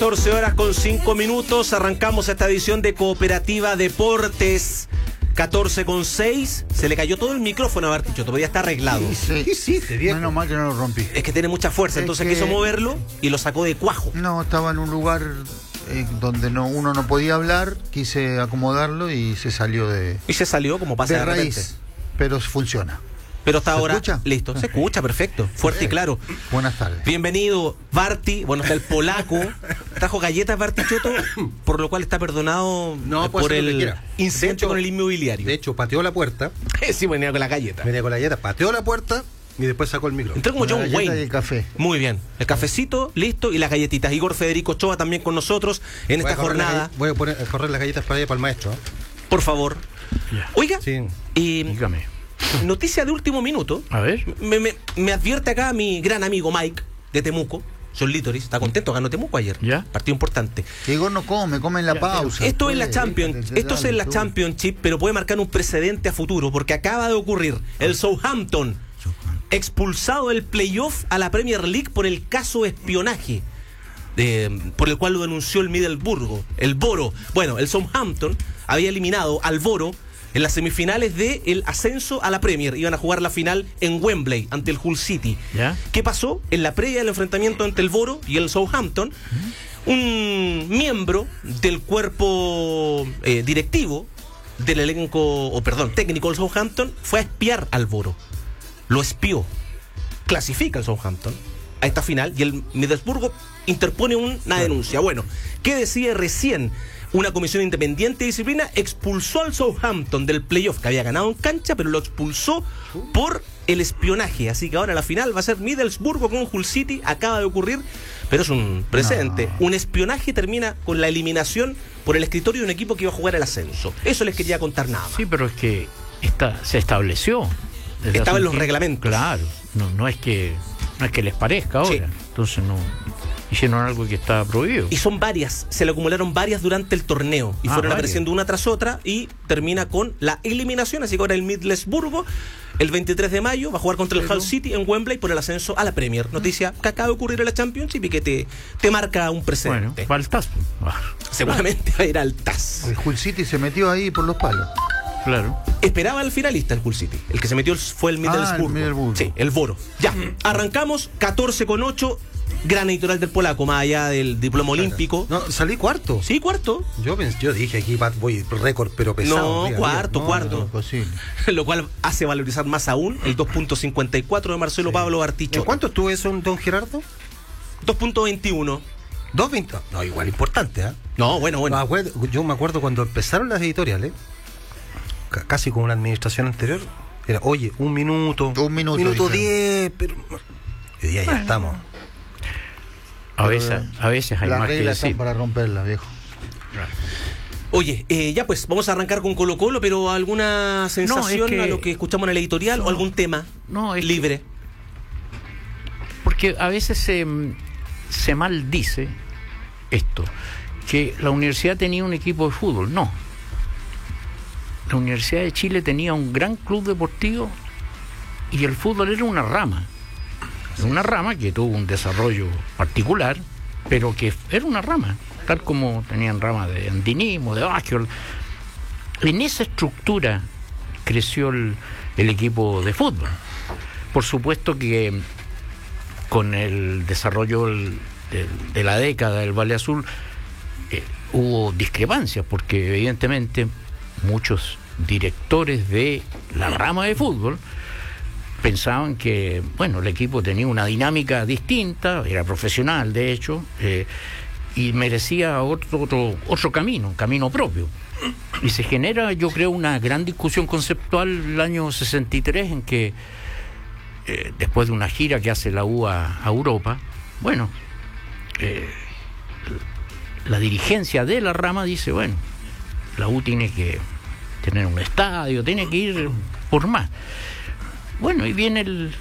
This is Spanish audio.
14:05. Arrancamos esta edición de Cooperativa Deportes. 14:06. Se le cayó todo el micrófono a Bartichotto, podría estar arreglado. Sí, menos mal que no lo rompí. Es que tiene mucha fuerza, entonces quiso moverlo y lo sacó de cuajo. No, estaba en un lugar donde uno no podía hablar, quise acomodarlo y se salió de... Y se salió como pasa de raíz, repente. pero funciona. Pero hasta ahora, ¿Escucha? listo, se escucha, perfecto, fuerte y claro. Buenas tardes. Bienvenido, Barti. Bueno, está el polaco. Trajo galletas, Bartichotto, por lo cual está perdonado por el incendio con el inmobiliario. De hecho, pateó la puerta. Sí, venía con la galleta. Pateó la puerta y después sacó el micrófono. Entró como John Wayne. Y el café. Muy bien. El cafecito, listo, y las galletitas. Igor Federico Ochoa también con nosotros en esta jornada. Voy a correr las galletas para el maestro. Por favor. Oiga, Sí. Dígame. Noticia de último minuto. A ver. Me advierte acá mi gran amigo Mike de Temuco. Son Litoris, está contento, ganó Temuco ayer. ¿Ya? Partido importante. Igor no come en la pausa. Esto es la Championship, pero puede marcar un precedente a futuro, porque acaba de ocurrir el Southampton expulsado del playoff a la Premier League por el caso de espionaje, por el cual lo denunció el Middlesbrough, el Boro. Bueno, el Southampton había eliminado al Boro en las semifinales del ascenso a la Premier. Iban a jugar la final en Wembley ante el Hull City. ¿Ya? ¿Qué pasó? En la previa del enfrentamiento entre el Boro y el Southampton, un miembro del cuerpo directivo del elenco, técnico del Southampton, fue a espiar al Boro. Lo espió. Clasifica el Southampton a esta final y el Middlesbrough interpone una denuncia. Bueno, ¿qué decide recién? Una comisión independiente de disciplina expulsó al Southampton del playoff, que había ganado en cancha, pero lo expulsó por el espionaje. Así que ahora la final va a ser Middlesbrough con Hull City. Acaba de ocurrir, pero es un precedente. Un espionaje termina con la eliminación por el escritorio de un equipo que iba a jugar el ascenso. Eso les quería contar nada más. Sí, pero es que se estableció. Estaba en los reglamentos. Claro, no es que les parezca ahora. Sí. Entonces no hicieron algo que estaba prohibido. Y son varias, se le acumularon varias durante el torneo y fueron apareciendo una tras otra y termina con la eliminación. Así que ahora el Middlesbrough, el 23 de mayo, va a jugar contra el Hull City en Wembley por el ascenso a la Premier. Noticia que acaba de ocurrir en la Championship y que te marca un precedente. Bueno, va al TAS. Seguramente va a ir al TAS. El Hull City se metió ahí por los palos. Claro. Esperaba al finalista el Hull City. El que se metió fue el Middlesbrough. Sí, el Boro. Ya, arrancamos 14:08. Gran editorial del polaco, más allá del diploma olímpico. No, salí cuarto. Sí, cuarto. Yo dije aquí voy récord, pero pesado. No, cuarto. No, posible. Lo cual hace valorizar más aún el 2.54 de Marcelo Pablo Bartichotto. ¿Cuánto estuvo eso, don Gerardo? 2.21. 2.20. No, igual importante, ¿eh? No, bueno. Yo me acuerdo cuando empezaron las editoriales, casi con una administración anterior, era, oye, un minuto 10, pero hoy día ya estamos. A veces hay las más que reglas decir. están para romperlas, viejo. Oye, ya pues, vamos a arrancar con Colo-Colo, pero ¿alguna sensación a lo que escuchamos en el editorial o algún tema libre? Porque a veces se maldice esto, que la universidad tenía un equipo de fútbol. No. La Universidad de Chile tenía un gran club deportivo y el fútbol era una rama. Una rama que tuvo un desarrollo particular, pero que era una rama, tal como tenían ramas de andinismo, de básquetbol. En esa estructura creció el equipo de fútbol. Por supuesto que con el desarrollo de la década del Valle Azul hubo discrepancias, porque evidentemente muchos directores de la rama de fútbol pensaban que, el equipo tenía una dinámica distinta, era profesional de hecho, y merecía otro camino propio. Y se genera, yo creo, una gran discusión conceptual el año 63, en que después de una gira que hace la U a Europa, la dirigencia de la rama dice, la U tiene que tener un estadio, tiene que ir por más. Y viene